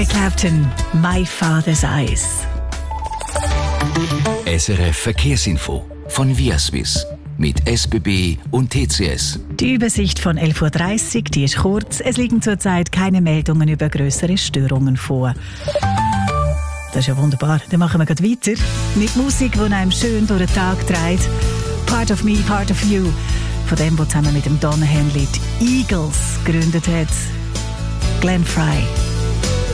Clapton, My Father's Eyes. SRF Verkehrsinfo von Viaswiss mit SBB und TCS. Die Übersicht von 11.30 Uhr, die ist kurz. Es liegen zurzeit keine Meldungen über grössere Störungen vor. Das ist ja wunderbar. Dann machen wir gleich weiter mit Musik, die einem schön durch den Tag trägt. Part of Me, Part of You. Von dem, der zusammen mit dem Don Henley die Eagles gegründet hat. Glenn Frey.